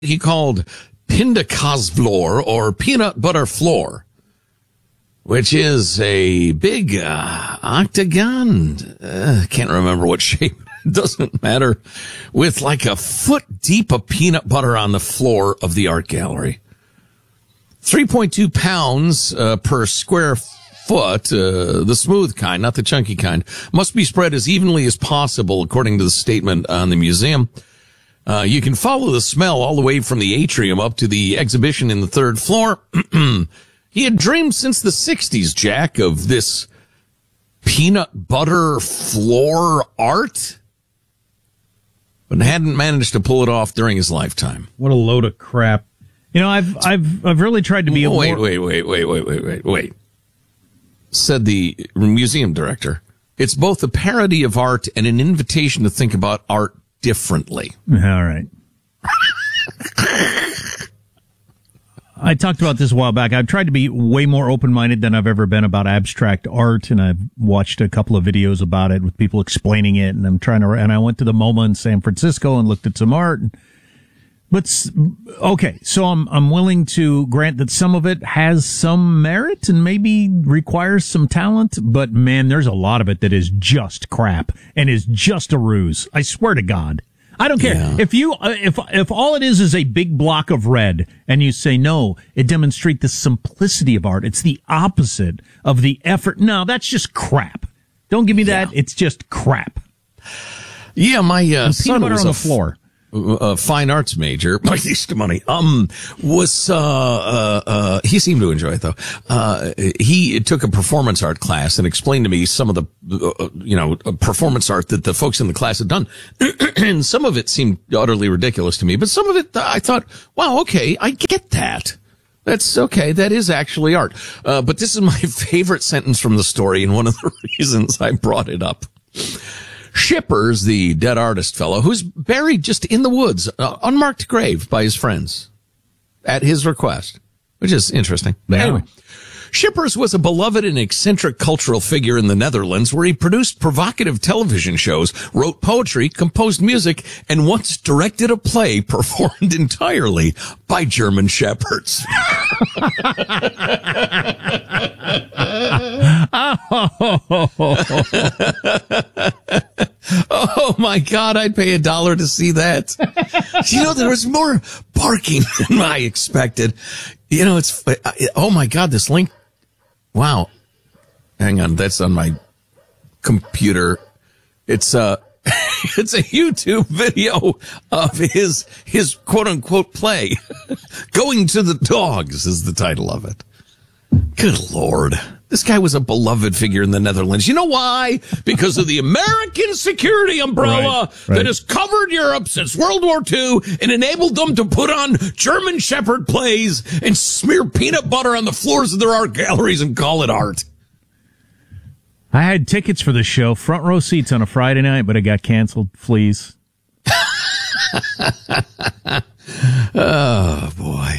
he called Pindakaas or peanut butter floor, which is a big octagon. Can't remember what shape. It doesn't matter. With like a foot deep of peanut butter on the floor of the art gallery. 3.2 pounds per square foot, the smooth kind, not the chunky kind, must be spread as evenly as possible, according to the statement on the museum. You can follow the smell all the way from the atrium up to the exhibition in the third floor. He had dreamed since the 60s, Jack, of this peanut butter floor art, but hadn't managed to pull it off during his lifetime. What a load of crap. You know, I've really tried to be Wait. Said the museum director. It's both a parody of art and an invitation to think about art differently. All right. I talked about this a while back. I've tried to be way more open-minded than I've ever been about abstract art, and I've watched a couple of videos about it with people explaining it, and I went to the MoMA in San Francisco and looked at some art. But okay, so I'm willing to grant that some of it has some merit and maybe requires some talent, but man, there's a lot of it that is just crap and is just a ruse. I swear to God. I don't care. Yeah. If all it is a big block of red and you say, no, it demonstrates the simplicity of art. It's the opposite of the effort. No, that's just crap. Don't give me that. It's just crap. Yeah, my son was on the floor. Fine arts major, by least money, he seemed to enjoy it though. He took a performance art class and explained to me some of the, performance art that the folks in the class had done. And some of it seemed utterly ridiculous to me, but some of it I thought, wow, okay, I get that. That's okay. That is actually art. But this is my favorite sentence from the story and one of the reasons I brought it up. Shippers, the dead artist fellow, who's buried just in the woods, unmarked grave by his friends at his request, which is interesting. But anyway, Shippers was a beloved and eccentric cultural figure in the Netherlands where he produced provocative television shows, wrote poetry, composed music, and once directed a play performed entirely by German shepherds. Oh my God, I'd pay $1 to see that. There was more barking than I expected. Oh my God, this link. Wow. Hang on, that's on my computer. It's it's a YouTube video of his quote unquote play. Going to the Dogs is the title of it. Good Lord. This guy was a beloved figure in the Netherlands. You know why? Because of the American security umbrella that has covered Europe since World War II and enabled them to put on German Shepherd plays and smear peanut butter on the floors of their art galleries and call it art. I had tickets for the show, front row seats on a Friday night, but it got canceled. Please. Oh, boy.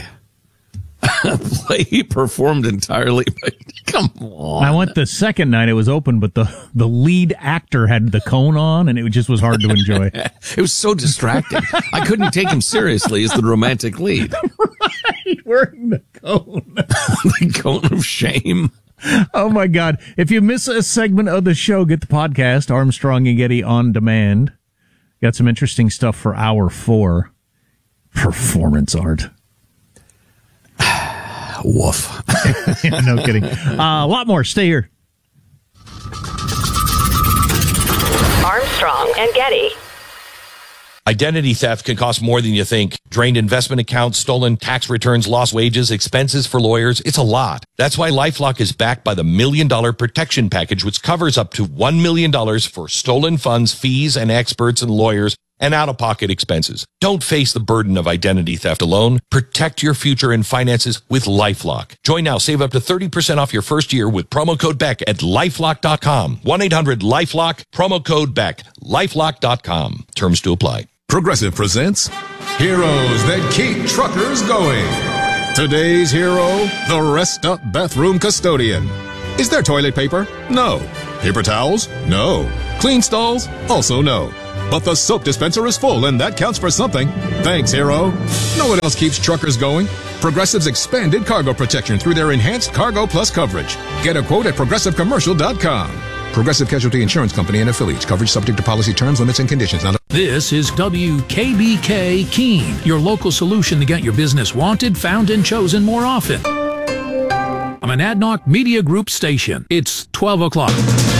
Play performed entirely, but come on. I went the second night it was open, but the lead actor had the cone on, and it just was hard to enjoy. It was so distracting. I couldn't take him seriously as the romantic lead. Right, wearing the cone. The cone of shame. Oh, my God. If you miss a segment of the show, get the podcast, Armstrong and Getty On Demand. Got some interesting stuff for Hour 4. Performance art. Woof. Yeah, no kidding. A lot more. Stay here. Armstrong and Getty. Identity theft can cost more than you think. Drained investment accounts, stolen tax returns, lost wages, expenses for lawyers. It's a lot. That's why LifeLock is backed by the $1 Million Protection Package, which covers up to $1 million for stolen funds, fees, and experts and lawyers, and out-of-pocket expenses. Don't face the burden of identity theft alone. Protect your future and finances with LifeLock. Join now. Save up to 30% off your first year with promo code BECK at LifeLock.com. 1-800-LifeLock, promo code BECK. LifeLock.com. Terms to apply. Progressive presents Heroes That Keep Truckers Going. Today's hero, the Rest Up Bathroom Custodian. Is there toilet paper? No. Paper towels? No. Clean stalls? Also no. but the soap dispenser is full, and that counts for something. Thanks, Hero. Know what else keeps truckers going? Progressive's expanded cargo protection through their enhanced Cargo Plus coverage. Get a quote at progressivecommercial.com. Progressive Casualty Insurance Company and affiliates. Coverage subject to policy terms, limits, and conditions. This is WKBK Keene, your local solution to get your business wanted, found, and chosen more often. I'm an Adnoc Media Group station. It's 12 o'clock.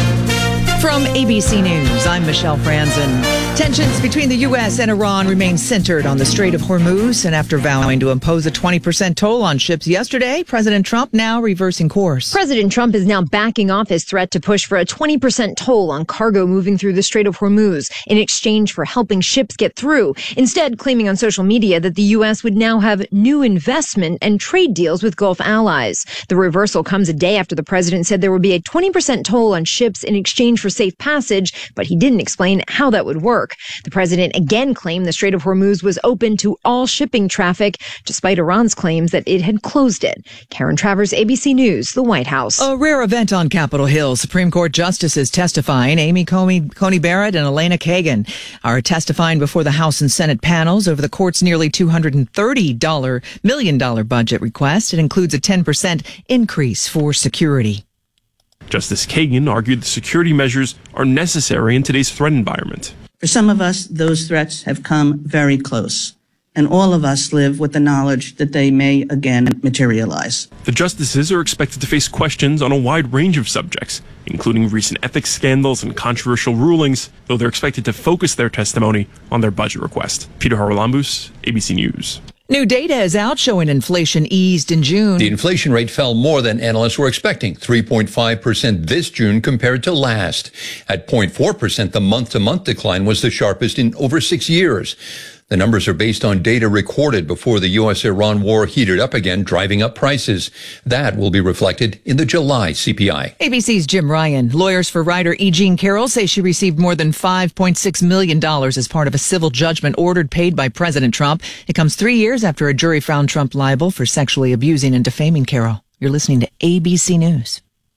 From ABC News, I'm Michelle Franzen. Tensions between the U.S. and Iran remain centered on the Strait of Hormuz, and after vowing to impose a 20% toll on ships yesterday, President Trump now reversing course. President Trump is now backing off his threat to push for a 20% toll on cargo moving through the Strait of Hormuz in exchange for helping ships get through, instead claiming on social media that the U.S. would now have new investment and trade deals with Gulf allies. The reversal comes a day after the president said there would be a 20% toll on ships in exchange for safe passage, but he didn't explain how that would work. The president again claimed the Strait of Hormuz was open to all shipping traffic, despite Iran's claims that it had closed it. Karen Travers, ABC News, the White House. A rare event on Capitol Hill. Supreme Court justices testifying. Amy Coney Barrett and Elena Kagan are testifying before the House and Senate panels over the court's nearly $230 million budget request. It includes a 10% increase for security. Justice Kagan argued the security measures are necessary in today's threat environment. For some of us, those threats have come very close, and all of us live with the knowledge that they may again materialize. The justices are expected to face questions on a wide range of subjects, including recent ethics scandals and controversial rulings, though they're expected to focus their testimony on their budget request. Peter Haralambous, ABC News. New data is out showing inflation eased in June. The inflation rate fell more than analysts were expecting, 3.5% this June compared to last. At 0.4%, the month-to-month decline was the sharpest in over 6 years. The numbers are based on data recorded before the U.S.-Iran war heated up again, driving up prices. That will be reflected in the July CPI. ABC's Jim Ryan. Lawyers for writer E. Jean Carroll say she received more than $5.6 million as part of a civil judgment ordered paid by President Trump. It comes 3 years after a jury found Trump liable for sexually abusing and defaming Carroll. You're listening to ABC News.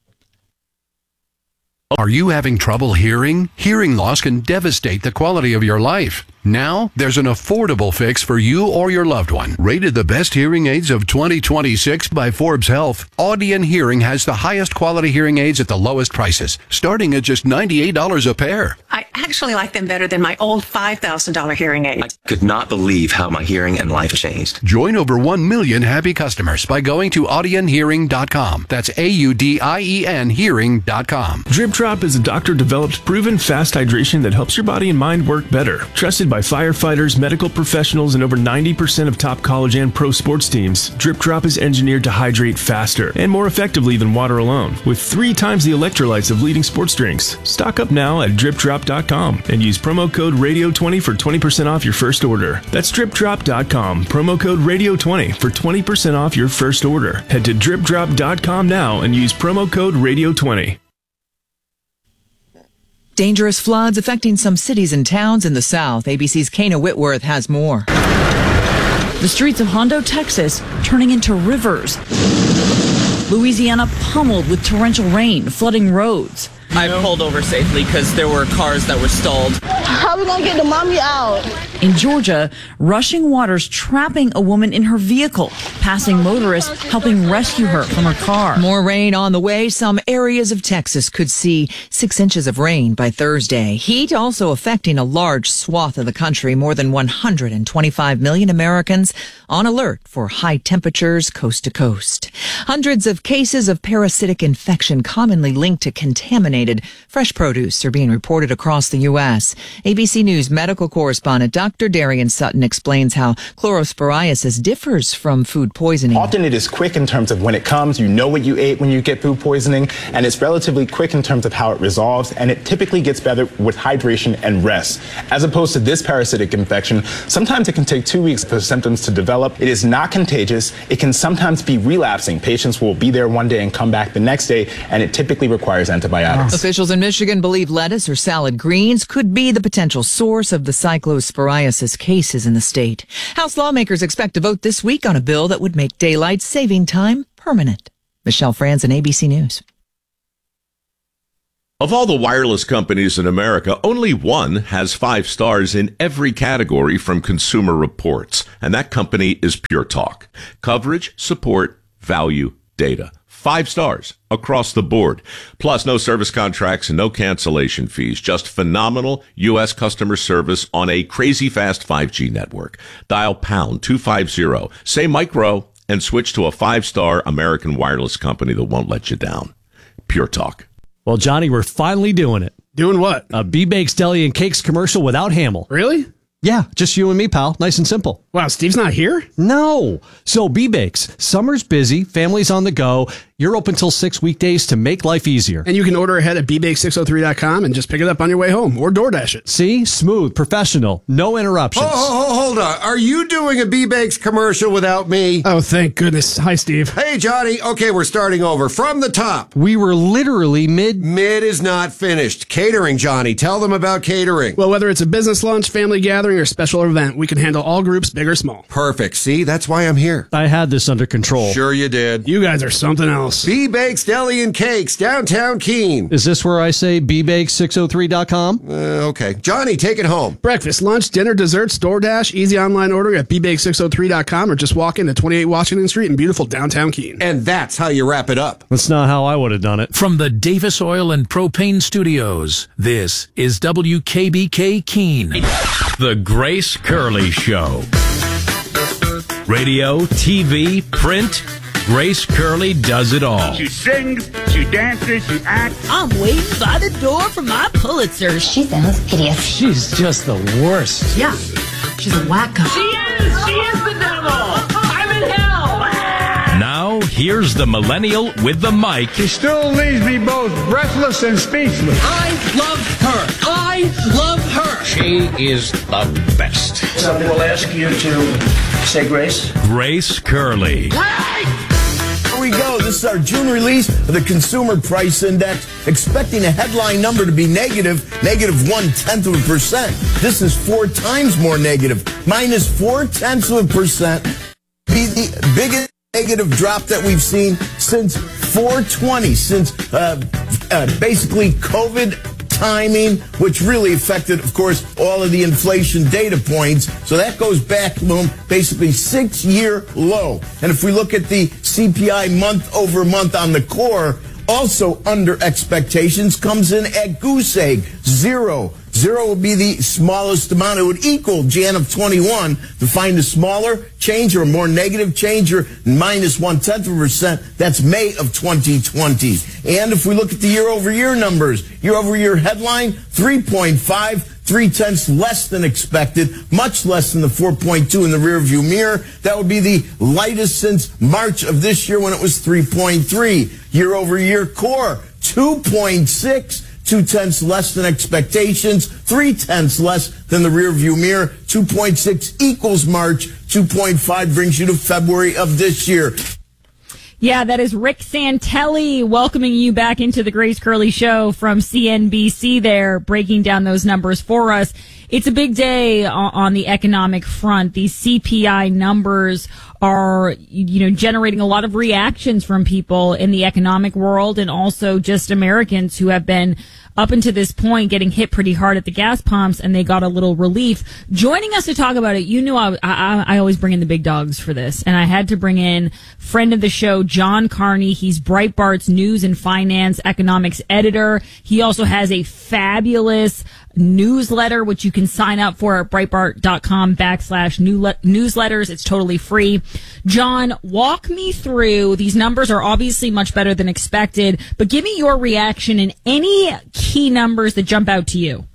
Are you having trouble hearing? Hearing loss can devastate the quality of your life. Now, there's an affordable fix for you or your loved one. Rated the best hearing aids of 2026 by Forbes Health, Audion Hearing has the highest quality hearing aids at the lowest prices, starting at just $98 a pair. I actually like them better than my old $5,000 hearing aid. I could not believe how my hearing and life changed. Join over 1 million happy customers by going to audionhearing.com. That's AUDIEN hearing.com. Drip Drop is a doctor-developed, proven fast hydration that helps your body and mind work better. Trusted by firefighters, medical professionals, and over 90% of top college and pro sports teams, Drip Drop is engineered to hydrate faster and more effectively than water alone, with 3 times the electrolytes of leading sports drinks. Stock up now at dripdrop.com and use promo code RADIO20 for 20% off your first order. That's dripdrop.com, promo code RADIO20 for 20% off your first order. Head to dripdrop.com now and use promo code RADIO20. Dangerous floods affecting some cities and towns in the south. ABC's Kana Whitworth has more. The streets of Hondo, Texas, turning into rivers. Louisiana pummeled with torrential rain, flooding roads. I pulled over safely because there were cars that were stalled. How are we going to get the mommy out? In Georgia, rushing waters trapping a woman in her vehicle, passing motorists helping rescue her from her car. More rain on the way. Some areas of Texas could see 6 inches of rain by Thursday. Heat also affecting a large swath of the country. More than 125 million Americans on alert for high temperatures coast to coast. Hundreds of cases of parasitic infection commonly linked to contaminated fresh produce are being reported across the U.S. ABC News medical correspondent Dr. Darian Sutton explains how chlorosporiasis differs from food poisoning. Often it is quick in terms of when it comes. You know what you ate when you get food poisoning, and it's relatively quick in terms of how it resolves, and it typically gets better with hydration and rest. As opposed to this parasitic infection, sometimes it can take 2 weeks for symptoms to develop. It is not contagious. It can sometimes be relapsing. Patients will be there one day and come back the next day, and it typically requires antibiotics. Officials in Michigan believe lettuce or salad greens could be the potential source of the cyclosporiasis cases in the state. House lawmakers expect to vote this week on a bill that would make daylight saving time permanent. Michelle Franzen, ABC News. Of all the wireless companies in America, only one has 5 stars in every category from Consumer Reports, and that company is Pure Talk. Coverage, support, value, data. 5 stars across the board. Plus, no service contracts and no cancellation fees. Just phenomenal U.S. customer service on a crazy fast 5G network. Dial pound 250, say micro, and switch to a 5-star American wireless company that won't let you down. Pure Talk. Well, Johnny, we're finally doing it. Doing what? A B-Bakes Deli and Cakes commercial without Hamill. Really? Yeah, just you and me, pal. Nice and simple. Wow, Steve's not here? No. So B-Bakes, summer's busy, family's on the go. You're open till 6 weekdays to make life easier. And you can order ahead at bbake603.com and just pick it up on your way home or DoorDash it. See? Smooth, professional, no interruptions. Hold on. Are you doing a B-Bakes commercial without me? Oh, thank goodness. Hi, Steve. Hey, Johnny. Okay, we're starting over. From the top. We were literally mid is not finished. Catering, Johnny. Tell them about catering. Well, whether it's a business lunch, family gathering, or special event, we can handle all groups, big or small. Perfect. See? That's why I'm here. I had this under control. Sure you did. You guys are something else. B-Bakes Deli and Cakes, downtown Keene. Is this where I say bbake603.com? Okay. Johnny, take it home. Breakfast, lunch, dinner, desserts, DoorDash, easy online ordering at bbake603.com or just walk into 28 Washington Street in beautiful downtown Keene. And that's how you wrap it up. That's not how I would have done it. From the Davis Oil and Propane Studios, this is WKBK Keene. The Grace Curley Show. Radio, TV, print. Grace Curley does it all. She sings, she dances, she acts. I'm waiting by the door for my Pulitzer. She sounds hideous. She's just the worst. Yeah, she's a wacko. She is the devil. I'm in hell. Now, here's the millennial with the mic. She still leaves me both breathless and speechless. I love her. I love her. She is the best. Something will ask you to say grace. Grace Curley. Here we go. This is our June release of the Consumer Price Index, expecting a headline number to be negative 0.1%. This is 4 times more negative, minus 0.4%. Be the biggest negative drop that we've seen since 4/20, since basically COVID timing, which really affected, of course, all of the inflation data points. So that goes back to basically 6-year low. And if we look at the CPI month over month on the core, also under expectations, comes in at goose egg, 0. 0 would be the smallest amount. It would equal Jan of 21. To find a smaller change or a more negative change or minus 0.1%, that's May of 2020. And if we look at the year-over-year numbers, year-over-year headline, 3.5, 0.3 less than expected, much less than the 4.2 in the rearview mirror. That would be the lightest since March of this year when it was 3.3. Year-over-year core, 2.6. 0.2 less than expectations, 0.3 less than the rearview mirror. 2.6 equals March. 2.5 brings you to February of this year. Yeah, that is Rick Santelli welcoming you back into the Grace Curley Show from CNBC there, breaking down those numbers for us. It's a big day on the economic front. These CPI numbers are, generating a lot of reactions from people in the economic world and also just Americans who have been up until this point getting hit pretty hard at the gas pumps, and they got a little relief. Joining us to talk about it, I always bring in the big dogs for this, and I had to bring in friend of the show, John Carney. He's Breitbart's news and finance economics editor. He also has a fabulous newsletter, which you can sign up for at Breitbart.com/newsletters. It's totally free. John, walk me through. These numbers are obviously much better than expected, but give me your reaction and any key numbers that jump out to you.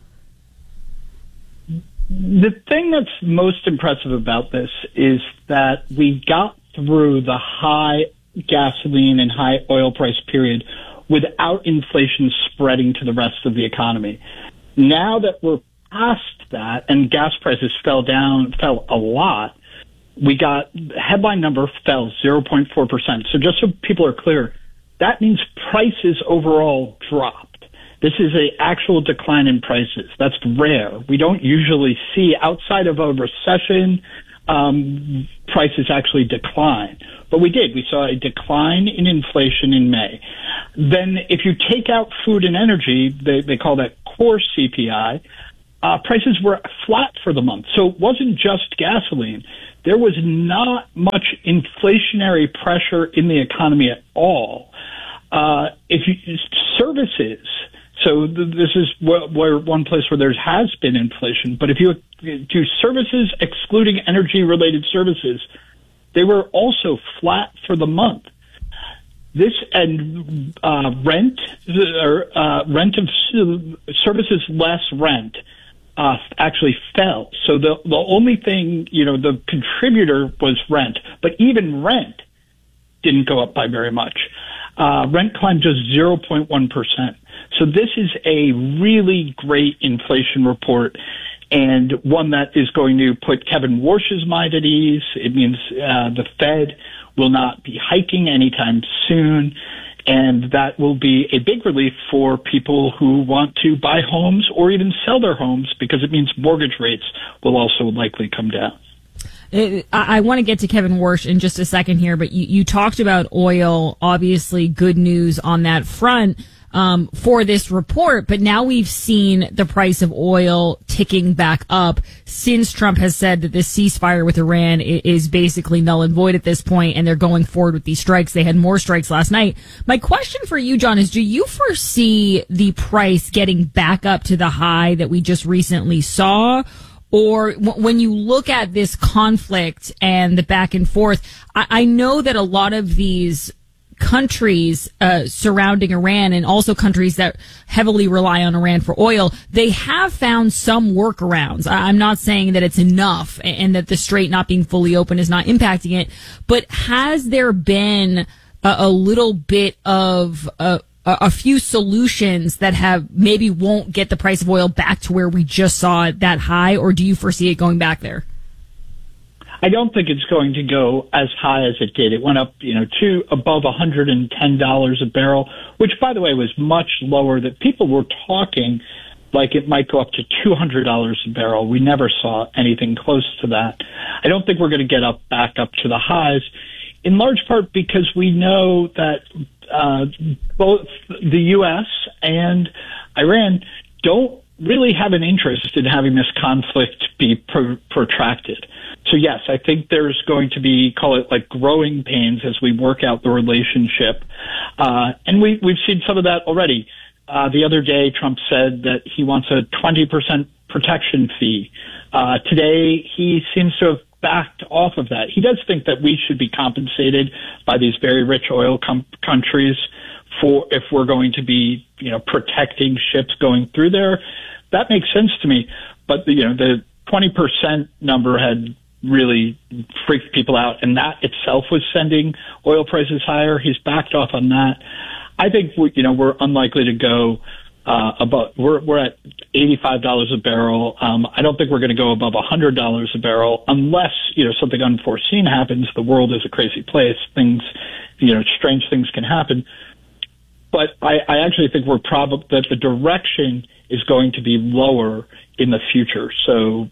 The thing that's most impressive about this is that we got through the high gasoline and high oil price period without inflation spreading to the rest of the economy. Now that we're past that and gas prices fell a lot, we got headline number fell 0.4%. So just so people are clear, that means prices overall dropped. This is an actual decline in prices. That's rare. We don't usually see outside of a recession, prices actually decline. But we did. We saw a decline in inflation in May. Then if you take out food and energy, they call that core CPI, prices were flat for the month. So it wasn't just gasoline. There was not much inflationary pressure in the economy at all. Services, so this is where one place where there has been inflation, but if you do services excluding energy-related services, they were also flat for the month. This and rent of services less rent actually fell. So the only thing, the contributor was rent, but even rent didn't go up by very much. Rent climbed just 0.1%. So this is a really great inflation report, and one that is going to put Kevin Warsh's mind at ease. It means the Fed will not be hiking anytime soon, and that will be a big relief for people who want to buy homes or even sell their homes, because it means mortgage rates will also likely come down. I want to get to Kevin Warsh in just a second here, but you talked about oil, obviously good news on that front for this report, but now we've seen the price of oil ticking back up since Trump has said that this ceasefire with Iran is basically null and void at this point, and they're going forward with these strikes. They had more strikes last night. My question for you, John, is do you foresee the price getting back up to the high that we just recently saw? Or when you look at this conflict and the back and forth, I know that a lot of these countries surrounding Iran, and also countries that heavily rely on Iran for oil, they have found some workarounds. I'm not saying that it's enough and that the strait not being fully open is not impacting it, but has there been a little bit of a few solutions that have maybe won't get the price of oil back to where we just saw it that high, or do you foresee it going back there? I don't think it's going to go as high as it did. It went up, to above $110 a barrel, which, by the way, was much lower. That people were talking like it might go up to $200 a barrel. We never saw anything close to that. I don't think we're going to get back up to the highs, in large part because we know that both the U.S. and Iran don't really have an interest in having this conflict be protracted. So yes, I think there's going to be, call it like growing pains as we work out the relationship. And we've seen some of that already. The other day, Trump said that he wants a 20% protection fee. Today, he seems to have backed off of that. He does think that we should be compensated by these very rich oil countries for if we're going to be, protecting ships going through there. That makes sense to me. But the 20% number had really freaked people out, and that itself was sending oil prices higher. He's backed off on that. I think we're unlikely to go above. We're at $85 a barrel. I don't think we're going to go above $100 a barrel unless something unforeseen happens. The world is a crazy place. Things, strange things can happen. But I actually think that the direction is going to be lower in the future. So,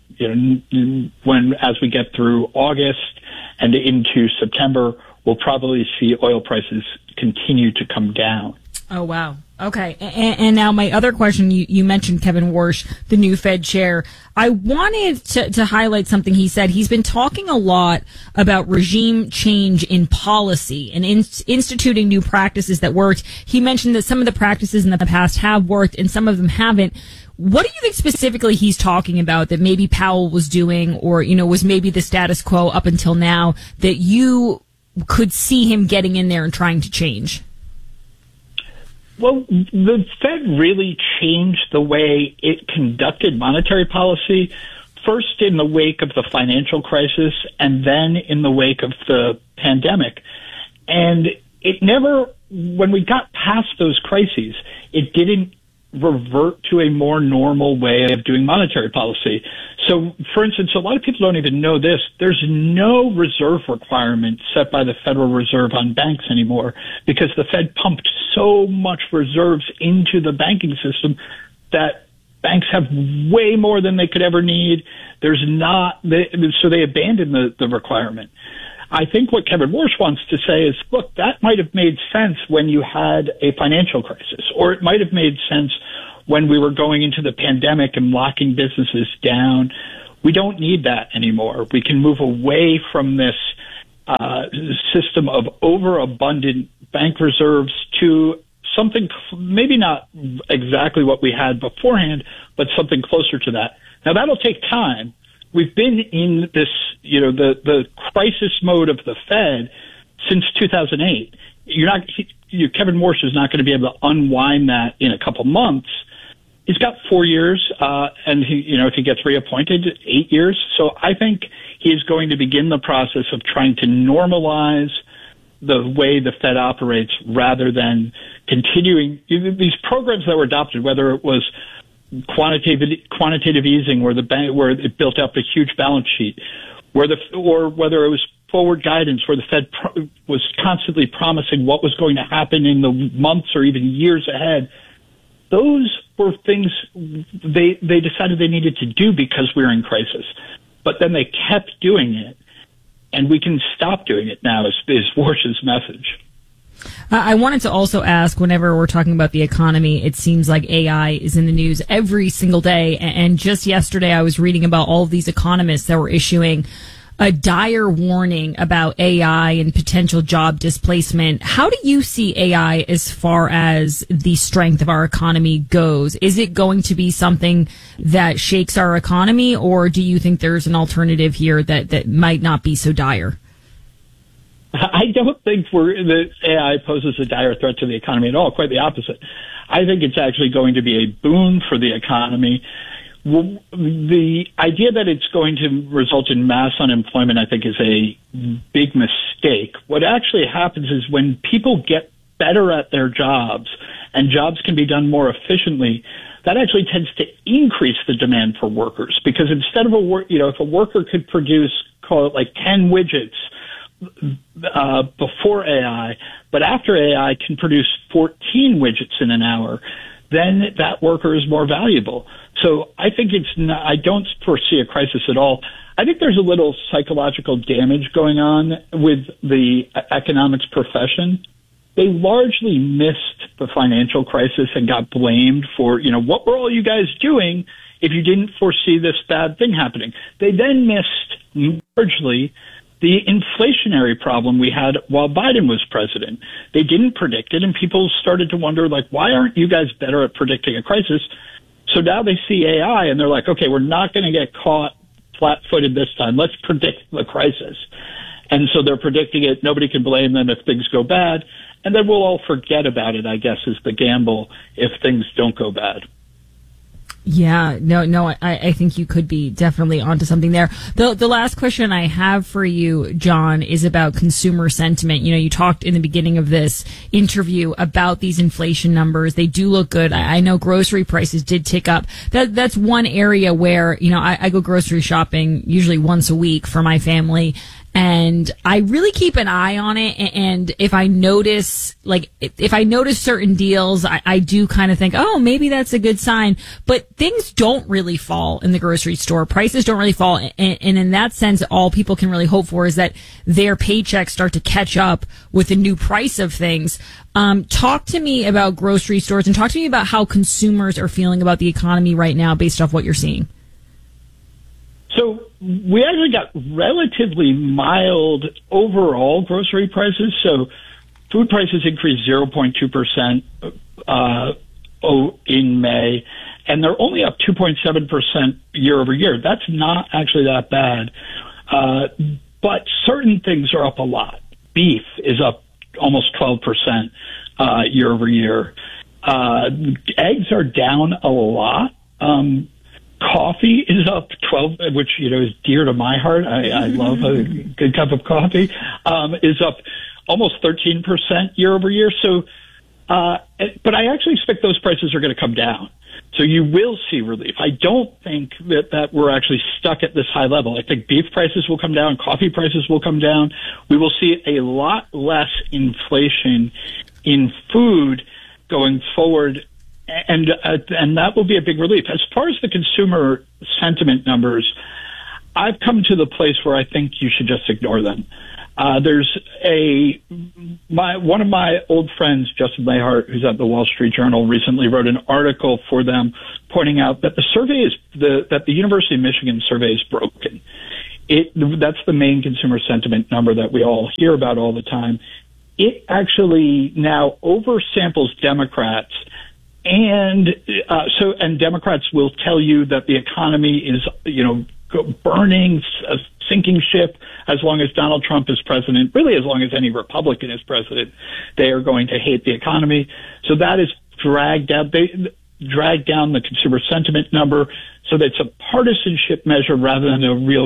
as we get through August and into September, we'll probably see oil prices continue to come down. Oh, wow. Okay. And now my other question, you mentioned Kevin Warsh, the new Fed chair. I wanted to highlight something he said. He's been talking a lot about regime change in policy and instituting new practices that worked. He mentioned that some of the practices in the past have worked and some of them haven't. What do you think specifically he's talking about that maybe Powell was doing, or, was maybe the status quo up until now that you could see him getting in there and trying to change? Well, the Fed really changed the way it conducted monetary policy, first in the wake of the financial crisis and then in the wake of the pandemic. And it never, when we got past those crises, it didn't revert to a more normal way of doing monetary policy. So, for instance, a lot of people don't even know this. There's no reserve requirement set by the Federal Reserve on banks anymore because the Fed pumped so much reserves into the banking system that banks have way more than they could ever need. So they abandoned the requirement. I think what Kevin Warsh wants to say is, look, that might have made sense when you had a financial crisis, or it might have made sense when we were going into the pandemic and locking businesses down. We don't need that anymore. We can move away from this system of overabundant bank reserves to something maybe not exactly what we had beforehand, but something closer to that. Now, that'll take time. We've been in this, the crisis mode of the Fed since 2008. Kevin Warsh is not going to be able to unwind that in a couple months. He's got 4 years, and if he gets reappointed, 8 years. So I think he is going to begin the process of trying to normalize the way the Fed operates rather than continuing these programs that were adopted, whether it was quantitative easing, where it built up a huge balance sheet, or whether it was forward guidance, where the Fed was constantly promising what was going to happen in the months or even years ahead. Those were things they decided they needed to do because we were in crisis, but then they kept doing it, and we can stop doing it now. Is Warsh's message. I wanted to also ask, whenever we're talking about the economy, it seems like AI is in the news every single day. And just yesterday, I was reading about all of these economists that were issuing a dire warning about AI and potential job displacement. How do you see AI as far as the strength of our economy goes? Is it going to be something that shakes our economy, or do you think there's an alternative here that might not be so dire? I don't think that AI poses a dire threat to the economy at all. Quite the opposite. I think it's actually going to be a boon for the economy. The idea that it's going to result in mass unemployment, I think, is a big mistake. What actually happens is when people get better at their jobs and jobs can be done more efficiently, that actually tends to increase the demand for workers. Because instead of if a worker could produce, call it like 10 widgets before AI, but after AI can produce 14 widgets in an hour, then that worker is more valuable. So I think I don't foresee a crisis at all. I think there's a little psychological damage going on with the economics profession. They largely missed the financial crisis and got blamed for, what were all you guys doing if you didn't foresee this bad thing happening? They then missed largely the inflationary problem we had while Biden was president. They didn't predict it, and people started to wonder, why aren't you guys better at predicting a crisis? So now they see AI, and they're like, okay, we're not going to get caught flat-footed this time. Let's predict the crisis. And so they're predicting it. Nobody can blame them if things go bad. And then we'll all forget about it, I guess, is the gamble if things don't go bad. Yeah, no, I think you could be definitely onto something there. The last question I have for you, John, is about consumer sentiment. You talked in the beginning of this interview about these inflation numbers. They do look good. I know grocery prices did tick up. That's one area where, I go grocery shopping usually once a week for my family. And I really keep an eye on it. And if I notice, certain deals, I do kind of think, oh, maybe that's a good sign. But things don't really fall in the grocery store. Prices don't really fall. And in that sense, all people can really hope for is that their paychecks start to catch up with the new price of things. Talk to me about grocery stores and talk to me about how consumers are feeling about the economy right now based off what you're seeing. So we actually got relatively mild overall grocery prices. So food prices increased 0.2% in May, and they're only up 2.7% year over year. That's not actually that bad. But certain things are up a lot. Beef is up almost 12% year over year. Eggs are down a lot. Coffee is up 12, which, is dear to my heart. I love a good cup of coffee, is up almost 13% year over year. So, but I actually expect those prices are going to come down. So you will see relief. I don't think that we're actually stuck at this high level. I think beef prices will come down. Coffee prices will come down. We will see a lot less inflation in food going forward. And that will be a big relief. As far as the consumer sentiment numbers, I've come to the place where I think you should just ignore them. There's one of my old friends, Justin Mayhart, who's at the Wall Street Journal, recently wrote an article for them pointing out that that the University of Michigan survey is broken. That's the main consumer sentiment number that we all hear about all the time. It actually now oversamples Democrats, and Democrats will tell you that the economy is, burning, a sinking ship. As long as Donald Trump is president, really as long as any Republican is president, they are going to hate the economy. So that is dragged down the consumer sentiment number. So that's a partisanship measure rather than a real